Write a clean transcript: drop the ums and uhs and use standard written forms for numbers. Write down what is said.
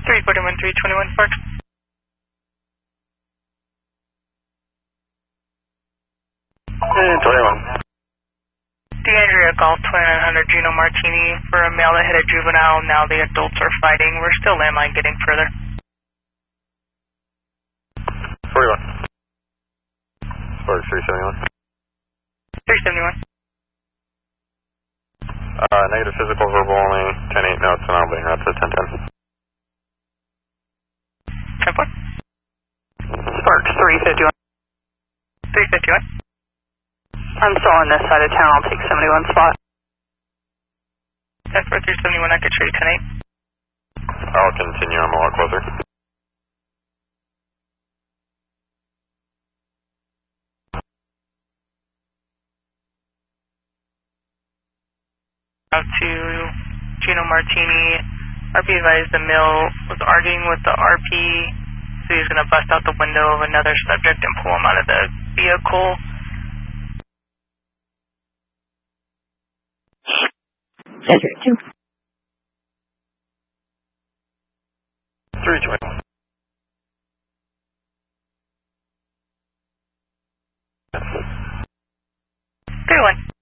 341, 321 Park. And 21. DeAndrea Golf 2900 Gino Martini for a male that hit a juvenile. Now the adults are fighting. We're still landline getting further. 41. Spark 371. 371. Negative physical, verbal only, 10-8 notes, and I'll bring route to 1010. 10-4. Spark 351. 351. I'm still on this side of town. I'll take 71 spot. 10-4, 371. I could show you 10-8. I'll continue. I'm a lot closer. Out to Gino Martini. RP advised the male was arguing with the RP, so he's going to bust out the window of another subject and pull him out of the vehicle. Desert 2. 321. 3-1.